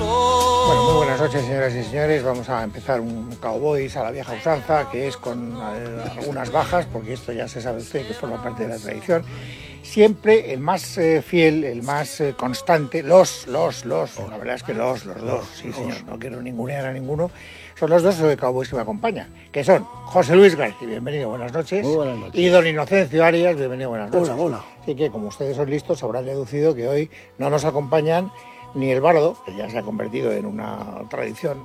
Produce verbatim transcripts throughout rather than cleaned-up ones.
Bueno, muy buenas noches, señoras y señores. Vamos a empezar un Cowboys a la vieja usanza, que es con eh, algunas bajas, porque esto ya se sabe usted que forma parte de la tradición. Siempre el más eh, fiel, el más eh, constante, los, los, los, la verdad es que los, los dos, sí señor, no quiero ningunear a ninguno, son los dos Cowboys que me acompañan, que son José Luis García, bienvenido, buenas noches, Muy buenas noches. y don Inocencio Arias, bienvenido, buenas noches. Hola, hola. Así que como ustedes son listos, habrán deducido que hoy no nos acompañan ni el bardo, que ya se ha convertido en una tradición.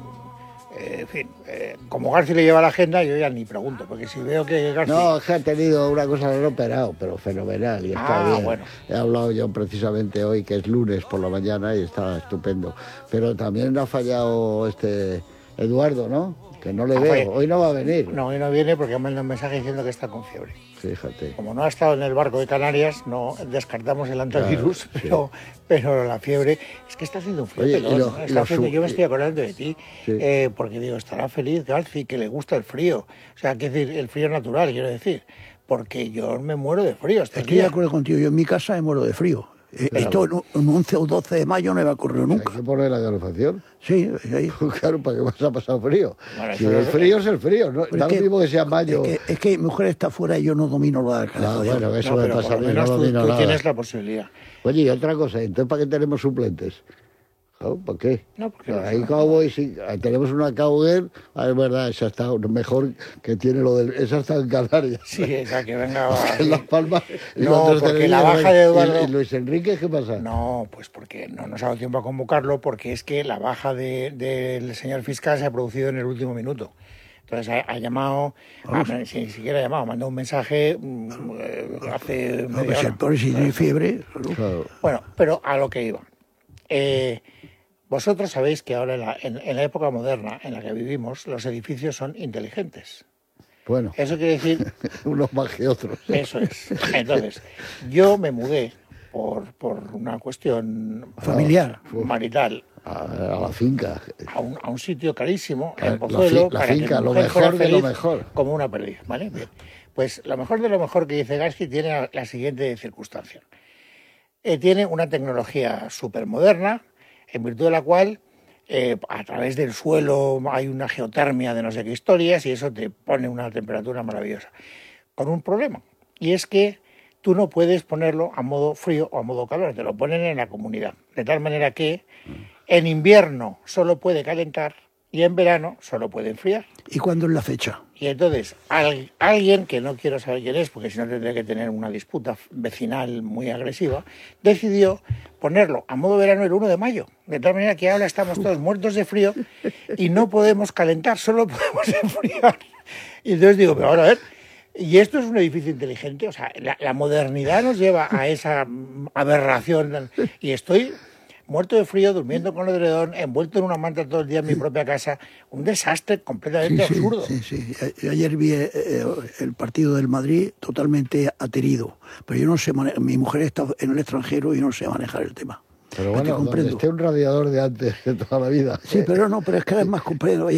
Eh, en fin, eh, como García le lleva la agenda, yo ya ni pregunto, porque si veo que García... No, es que ha tenido una cosa que no operado, pero fenomenal, y está Ah, bien. bueno. He hablado yo precisamente hoy, que es lunes por la mañana, y está estupendo. Pero también ha fallado este Eduardo, ¿no? Que no le Ah, veo, falla. hoy no va a venir. No, hoy no viene porque me manda un mensaje diciendo que está con fiebre. Fíjate. Como no ha estado en el barco de Canarias, no descartamos el antivirus, Claro, sí. pero, pero la fiebre... Es que está haciendo un frío Oye, y pelón, lo- ¿no? y Está lo haciendo- su- yo me estoy acordando de ti, Sí. eh, porque digo, estará feliz García, que le gusta el frío. O sea, quiero decir, el frío natural, quiero decir. Porque yo me muero de frío. Este Estoy de día. acuerdo contigo, yo en mi casa me muero de frío. Eh, Claro. Esto en un- en once o doce de mayo no me ha ocurrido nunca. Hay que poner la calefacción. Sí, ahí. Claro, ¿para qué vas a pasar frío? Bueno, Si eso el es- frío es el frío, ¿no? Pero Da es lo que- mismo que sea mayo. Es que, es que mi mujer está fuera y yo no domino lo de la Ah, calefacción. bueno, eso No, me pero pasa por a lo mí, no menos tú, domino tú nada. tienes la posibilidad. Oye, y otra cosa, entonces ¿para qué tenemos suplentes? ¿No? ¿Para qué? No, porque no Ahí sé. Cowboys, sí, tenemos una Cowgirl, ah, es verdad, esa está mejor que tiene lo del... Esa está en Canarias. Sí, esa que venga... En Las Palmas. y No, nosotros porque tenemos- la baja de Eduardo- ¿Y, y Luis Enrique qué pasa? No, pues porque no nos ha dado tiempo a convocarlo, porque es que la baja de- del señor fiscal se ha producido en el último minuto. Entonces ha, ha llamado, ah, si ni siquiera ha llamado, mandó un mensaje mm, eh, hace No, media pues hora. el pobre si tiene fiebre. ¿no? Claro. Bueno, pero a lo que iba. Eh, vosotros sabéis que ahora en la, en- en la época moderna en la que vivimos, los edificios son inteligentes. Bueno, Eso quiere decir, unos más que otros. eso es. Entonces, yo me mudé por, por una cuestión Familiar. marital A, a la finca. a un, a un sitio carísimo, La- en la Pozuelo, fi- la para que finca, mi lo mujer fuera mejor de lo feliz mejor. como una perdiz, ¿vale? Bien. Pues lo mejor de lo mejor que dice Gasky tiene la, la siguiente circunstancia. Eh, tiene una tecnología súper moderna, en virtud de la cual eh, a través del suelo hay una geotermia de no sé qué historias y eso te pone una temperatura maravillosa. Con un problema, y es que tú no puedes ponerlo a modo frío o a modo calor, te lo ponen en la comunidad. De tal manera que en invierno solo puede calentar y en verano solo puede enfriar. ¿Y cuándo es la fecha? Y entonces al- alguien, que no quiero saber quién es, porque si no tendría que tener una disputa vecinal muy agresiva, decidió ponerlo a modo verano el uno de mayo. De tal manera que ahora estamos todos muertos de frío y no podemos calentar, solo podemos enfriar. Y entonces digo, pero ahora a ver, ¿y esto es un edificio inteligente? O sea, la, la modernidad nos lleva a esa mm, aberración. Y estoy muerto de frío, durmiendo con el edredón, envuelto en una manta todo el día en mi propia casa. Un desastre completamente Sí, sí, absurdo. sí, sí. A- Ayer vi eh, el partido del Madrid totalmente aterido. Pero yo no sé, mane- mi mujer está en el extranjero y no sé manejar el tema. Pero No te bueno, donde comprendo. esté un radiador de antes de toda la vida. Sí, pero no, pero es que además comprendo.